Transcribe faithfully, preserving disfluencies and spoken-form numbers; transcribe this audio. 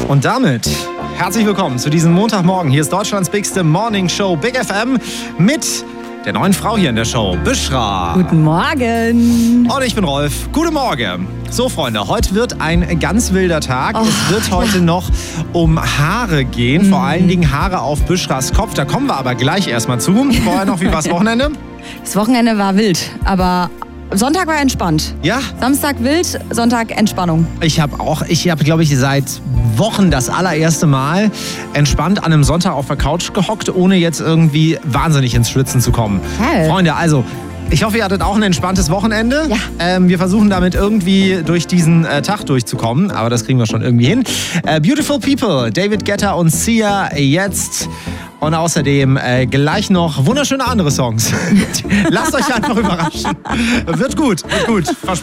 Und damit herzlich willkommen zu diesem Montagmorgen. Hier ist Deutschlands bigste Morning Show Big F M mit der neuen Frau hier in der Show, Bishra. Guten Morgen. Und ich bin Rolf. Guten Morgen. So, Freunde, heute wird ein ganz wilder Tag. Oh, es wird heute ja. noch um Haare gehen, mm. vor allen Dingen Haare auf Bishras Kopf. Da kommen wir aber gleich erstmal zu. Vorher noch, wie war das Wochenende? Das Wochenende war wild, aber Sonntag war entspannt. Ja? Samstag wild, Sonntag Entspannung. Ich habe auch, ich habe, glaube ich, seit Wochen das allererste Mal entspannt an einem Sonntag auf der Couch gehockt, ohne jetzt irgendwie wahnsinnig ins Schwitzen zu kommen. Hey. Freunde, also ich hoffe, ihr hattet auch ein entspanntes Wochenende. Ja. Ähm, wir versuchen damit irgendwie durch diesen äh, Tag durchzukommen, aber das kriegen wir schon irgendwie hin. Äh, Beautiful People, David Guetta und Sia jetzt. Und außerdem äh, gleich noch wunderschöne andere Songs. Lasst euch einfach überraschen. Wird gut, wird gut, versprochen.